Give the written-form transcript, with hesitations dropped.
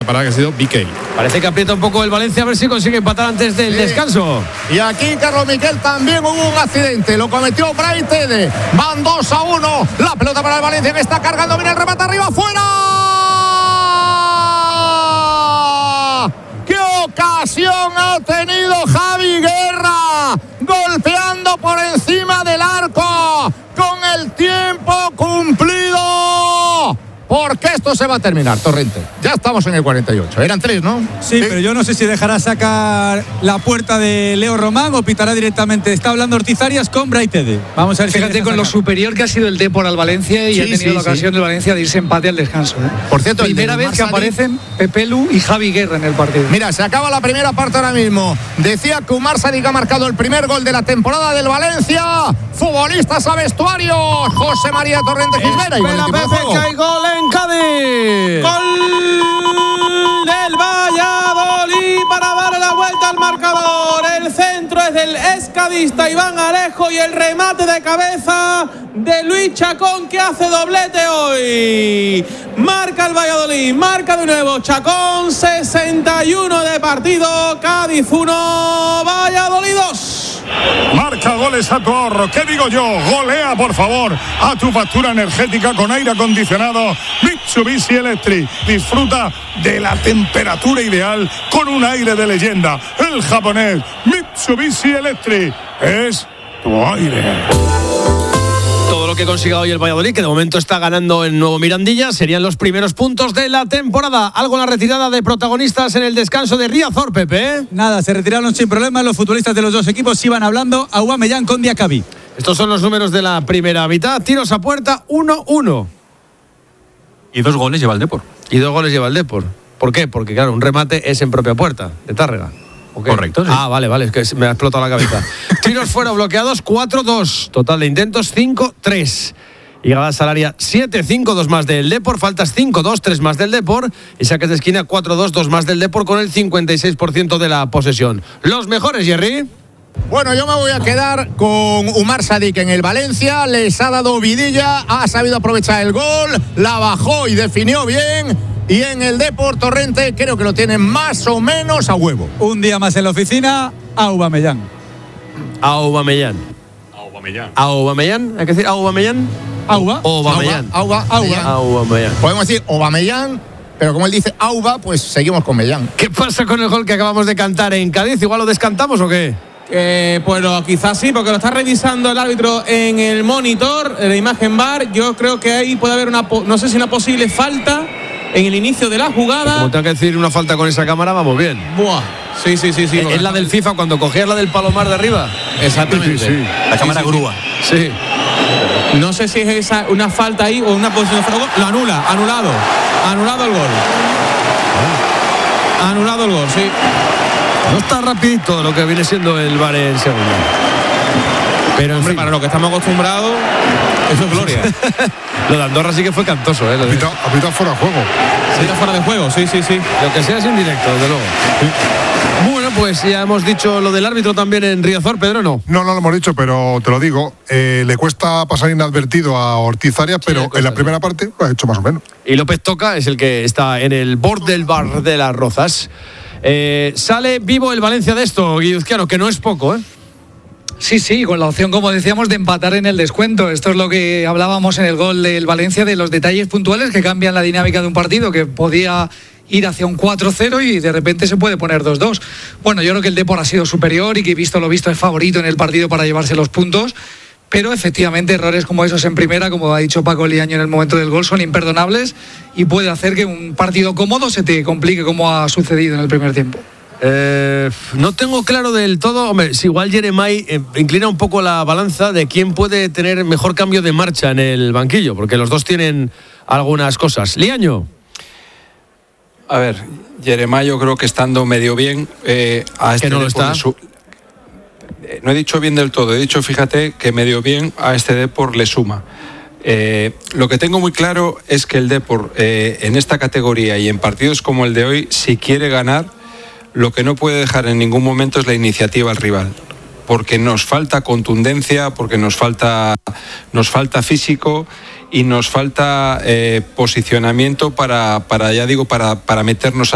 Para que ha sido Piqué. Parece que aprieta un poco el Valencia a ver si consigue empatar antes del descanso. Y aquí, Carlos Miquel, también hubo un accidente. Lo cometió Braithwaite. Van 2-1. La pelota para el Valencia, que está cargando. Viene el remate arriba, fuera. ¡Qué ocasión ha tenido Javi Guerra! Golpeando por encima del arco. Con el tiempo cumplido. Porque esto se va a terminar, Torrente. Ya estamos en el 48. Eran 3, ¿no? Sí, pero yo no sé si dejará sacar la puerta de Leo Román o pitará directamente. Está hablando Ortiz Arias con Braithwaite. Vamos a ver. Fíjate con lo superior que ha sido el Depor al Valencia y ha tenido la ocasión del Valencia de irse empate al descanso. Por cierto, primera vez que aparecen Pepe Lu y Javi Guerra en el partido. Mira, se acaba la primera parte ahora mismo. Decía que Umar Sadik ha marcado el primer gol de la temporada del Valencia. Futbolistas a vestuario. José María Torrente Cisnera. Espera, Pepe, que hay gol en Cádiz. Gol del Valladolid para darle la vuelta al marcador. El centro es del escadista Iván Alejo y el remate de cabeza de Luis Chacón, que hace doblete hoy. Marca el Valladolid, marca de nuevo Chacón. 61 de partido. Cádiz 1, Valladolid 2. Marca goles a tu ahorro. ¿Qué digo yo? Golea, por favor, a tu factura energética con aire acondicionado Mitsubishi Electric. Disfruta de la temperatura ideal con un aire de leyenda. El japonés Mitsubishi Electric es tu aire. Todo lo que consiga hoy el Valladolid, que de momento está ganando en Nuevo Mirandilla, serían los primeros puntos de la temporada. Algo en la retirada de protagonistas en el descanso de Riazor, Pepe. Nada, se retiraron sin problemas. Los futbolistas de los dos equipos iban hablando. Aubameyang con Diakabi. Estos son los números de la primera mitad. Tiros a puerta, 1-1. Y 2 goles lleva el Depor. Y 2 goles lleva el Depor. ¿Por qué? Porque, claro, un remate es en propia puerta, de Tárrega. Okay. Correcto, sí. Ah, vale, es que me ha explotado la cabeza. Tiros fuera bloqueados, 4-2. Total de intentos, 5-3. Llegada salaria, 7-5, 2 más del Depor. Faltas 5-2, 3 más del Depor. Y saques de esquina, 4-2, 2 más del Depor, con el 56% de la posesión. Los mejores, Jerry. Bueno, yo me voy a quedar con Umar Sadik en el Valencia. Les ha dado vidilla, ha sabido aprovechar el gol, la bajó y definió bien. Y en el Depor, Torrente, creo que lo tienen más o menos a huevo. Un día más en la oficina, Aubameyang. Aubameyang. Hay que decir Aubameyang. Aubameyang. Podemos decir Aubameyang, pero como él dice Auba, pues seguimos con Mellán. ¿Qué pasa con el gol que acabamos de cantar en Cádiz? ¿Igual lo descantamos o qué? Bueno, quizás sí, porque lo está revisando el árbitro en el monitor, en la imagen VAR. Yo creo que ahí puede haber no sé si una posible falta en el inicio de la jugada. Como tengo que decir una falta con esa cámara, vamos bien. Buah. Sí. Es la del FIFA cuando cogías la del palomar de arriba. Exactamente. Sí. La cámara grúa. Sí. No sé si es esa una falta ahí o una posición de fuera. Lo anula, anulado el gol. Anulado el gol, sí. No está rapidito lo que viene siendo el VAR en segunda. Pero, hombre, para lo que estamos acostumbrados, eso es gloria. Lo de Andorra sí que fue cantoso, ¿eh? Ha pitado fuera de juego. Sí, fuera de juego, sí. Lo que sea es indirecto, desde luego. Sí. Bueno, pues ya hemos dicho lo del árbitro también en Riazor, Pedro, ¿no? No lo hemos dicho, pero te lo digo. Le cuesta pasar inadvertido a Ortiz Arias, pero en la primera parte lo ha hecho más o menos. Y López Toca es el que está en el borde del bar de Las Rozas. Sale vivo el Valencia de esto, Guilluzquiano, que no es poco, ¿eh? Sí, con la opción, como decíamos, de empatar en el descuento. Esto es lo que hablábamos en el gol del Valencia, de los detalles puntuales que cambian la dinámica de un partido, que podía ir hacia un 4-0 y de repente se puede poner 2-2. Bueno, yo creo que el Depor ha sido superior y que visto lo visto es favorito en el partido para llevarse los puntos, pero efectivamente errores como esos en primera, como ha dicho Paco Liaño en el momento del gol, son imperdonables y puede hacer que un partido cómodo se te complique, como ha sucedido en el primer tiempo. No tengo claro del todo, hombre, si igual Jeremai inclina un poco la balanza de quién puede tener mejor cambio de marcha en el banquillo, porque los dos tienen algunas cosas. Liaño. A ver, Jeremai yo creo que estando medio bien a este que no lo está. No he dicho bien del todo, he dicho, fíjate, que medio bien a este Depor le suma. Lo que tengo muy claro es que el Depor en esta categoría y en partidos como el de hoy, si quiere ganar, lo que no puede dejar en ningún momento es la iniciativa al rival, porque nos falta contundencia, porque nos falta físico y nos falta posicionamiento para meternos